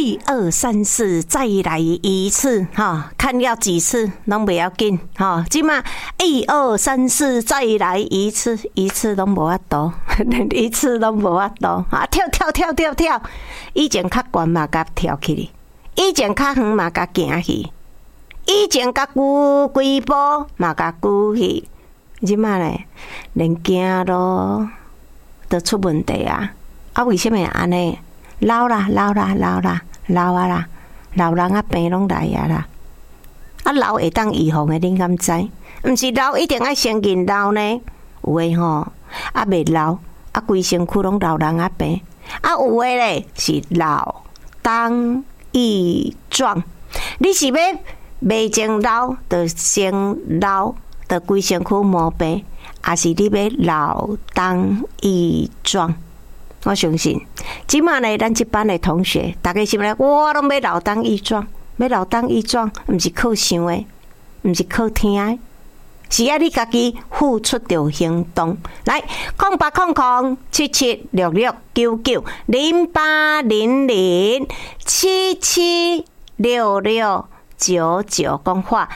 1、2、3、4，再来一次哈，看要几次拢不要紧哈。即嘛1、2、3、4，再来一次，一次拢无法度，一次拢无法度啊！跳，以前较悬嘛，甲跳起哩；以前较远嘛，甲行去；以前甲举几步嘛，甲举去。即嘛咧，连行路都出问题啊！啊，为什么安尼？老啊啦，老人啊病拢来啊啦，啊老会当预防的，恁敢知？毋是老一定爱先紧老呢？有诶吼，啊未老，啊规身躯拢老人啊病，啊有诶咧是老当益壮。你是要未前老，就先老，就规身躯毛病，还是你要老当益壮？我相信，即马呢，咱这班的同学，大家是不是？我拢要老当益壮，要老当益壮，毋是靠想的，毋是靠听的，是要你家己付出着行动。来，0800776699，讲话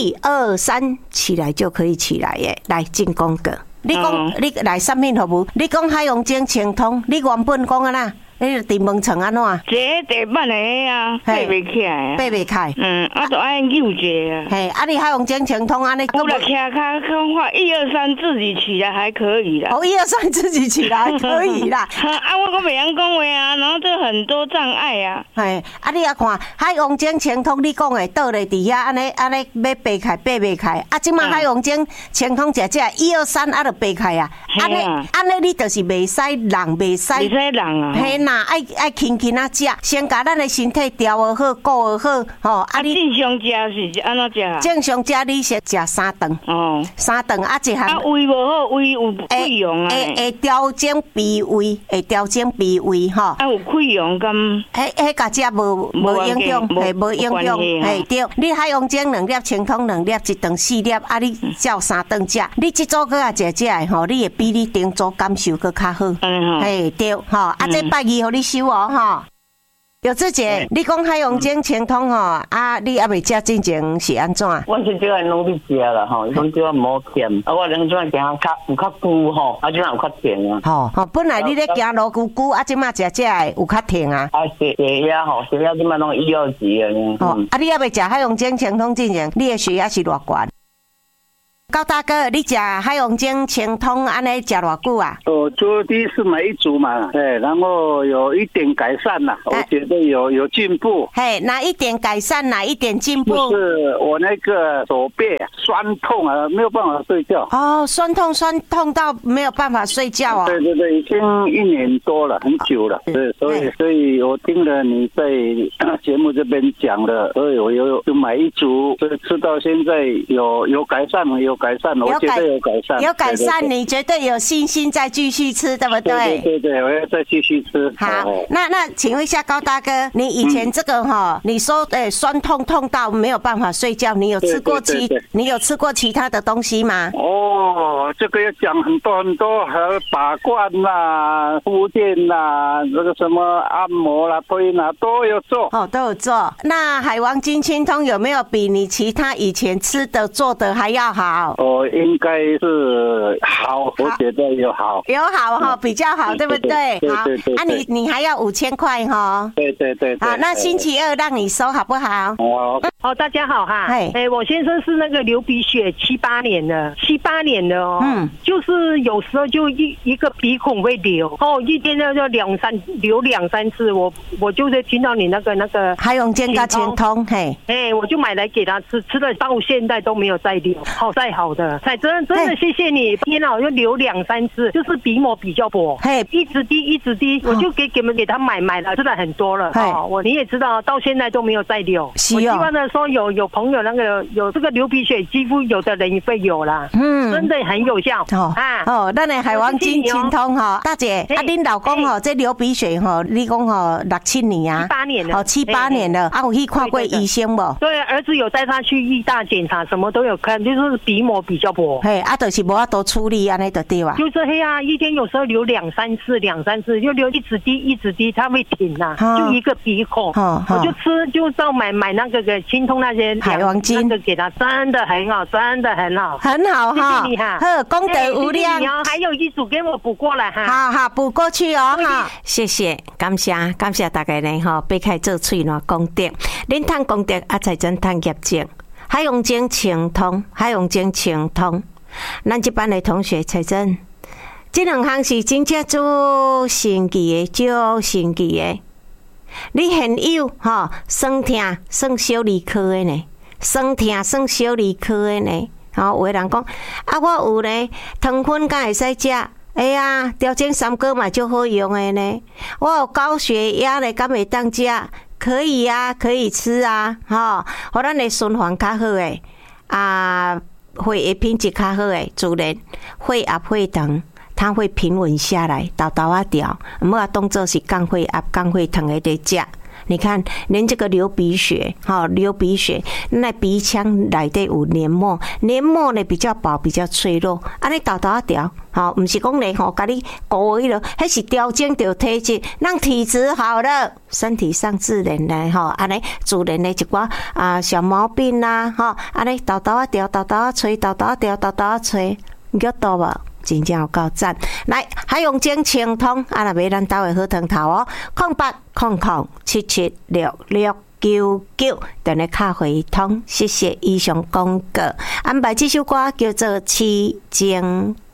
1、2、3，起来就可以起来耶！来进攻个。你讲，你来啥物服务？你讲海洋精清通，你原本讲啊啦，你电门床安怎？ 这地板的啊，爬袂起来啊， 爬袂起。 啊，就爱扭一下啊。 嘿，啊，你海洋精清通安尼， 我来骑脚讲话1、2、3自己起来还可以啦。 1、2、3自己起来可以啦。 啊，我讲袂晓讲话啊，然后这很多障碍啊。 嘿，啊，你啊看海洋精清通，你讲的倒咧伫遐安尼要爬起，爬袂起。啊，即马海洋精清通1、2、3啊，就爬起啊。安尼你就是袂使人，袂使人啊。 嘿呐，爱轻轻啊食，先甲咱的身体调好，顾好，吼。 啊，你正常食是安怎食啊？ 正常食你先食3顿。哦，3顿啊，一项。 啊，胃无好，胃有溃疡啊。 会调整脾胃，吼。 啊，有溃疡敢？ 迄甲食无影响，嘿，无影响，嘿对。你海洋精2粒，清通2粒，一顿4粒，啊，你照3顿食。你即组搁啊食的吼，你会比你顶组感受搁较好。嘿对，吼，啊，这拜2互你收哦，吼。有志姐，你讲海洋精清通吼，啊，你还未食之前是安怎？ 我是叫人拢去食啦吼，伊讲叫我唔好甜，啊，我两种行有较久吼，啊，即有较甜啊。吼， 本来你咧行路久，啊，即马食有较甜啊。 啊，血压吼，血压即马拢1、2级啊。 哦，啊，你还未食海洋精清通之前，你的血压是偌悬？高大哥，你食海洋精清通安尼食偌久啊？ 就第一次买1组嘛，然后有一点改善啦，我觉得有进步。 嘿，哪一点改善，哪一点进步？ 就是我那个手背酸痛啊，没有办法睡觉。 哦，酸痛到没有办法睡觉啊？ 对，已经1年多了，很久了。对，所以我听了你在节目这边讲了，所以我就买1组，所以吃到现在有改善吗？有改善，我觉得有改善。 有改善，你绝对有信心再继续吃，对不对？ 对，我要再继续吃。 好，那请问一下高大哥，你以前这个你说酸痛到没有办法睡觉，你有吃过其他的东西吗？ 哦，这个要讲很多，还有拔罐啦、复健啦，这个什么按摩啦、推拿都有做。 哦，都有做。那海王精清通有没有比你其他以前吃的做的还要好？ 应该是好，我觉得有好哈，比较好，对不对？好，啊，你还要5000块哈？ 对。 好，那星期2让你收好不好？ 哦，大家好哈，我先生是那个流鼻血7、8年了哦，就是有时候就一个鼻孔会流，一天要流2、3次，我就是听到你那个海洋精加清通， 我就买来给他吃了到现在都没有再流，好的，真的谢谢你，天啊，我就流2、3次，就是鼻膜比较薄，一直滴，我就给他买了，吃了很多了，你也知道，到现在都没有再流。我希望的说有朋友那个有这个流鼻血，几乎有的人也会有啦，真的很有效咱的海王精清通大姐，恁老公这流鼻血你讲6、7年啊 ，7、8年了 ，7、8年了，有去看过医生不？ 对，儿子有带他去医大检查，什么都有看，就是鼻膜膜比较薄。 嘿，就是无法度处理安尼就对啊。 就是黑啊，一天有时候流2、3次，就流一直滴，它会停啊，就一个鼻孔。我就就到买那个清通那些海王精， 那个给他，真的很好，真的很好， 很好哈。 谢谢你哈， 功德无量。 还有一组给我补过来哈。 好，补过去哦哈。谢谢，感谢大家呢哈，别开做喙暖功德，恁赚功德啊，才真赚业绩。海洋精清通，咱这班的同学才真，这两项是真正足神奇的。你现有哈，酸痛算小儿科的呢，好，有的人讲啊，我有呢，糖分敢会使食。哎呀，调整3个嘛就好用的呢。我有高血压的，敢会当食？可以啊，可以吃啊，吼，互咱的循环较好诶，血液品质较好诶，自然血压血糖它会平稳下来，豆啊调，唔好当做是降血压、降血糖的在食。你看，连这个流鼻血，那鼻腔内底有黏膜呢比较薄，比较脆弱。安尼豆啊调，好，不是讲呢吼，甲你cố迄落，迄是调整着体质，让体质好了，身体上自然的吼，安尼自然的一寡小毛病啦，吼，安尼豆啊调，豆啊吹，豆啊调，豆啊吹，有到无？真正有够赞！来，海洋精清通，若买咱兜的好汤头哦，0800776699，等你卡回通，谢谢以上广告。安排这首歌叫做《痴情》。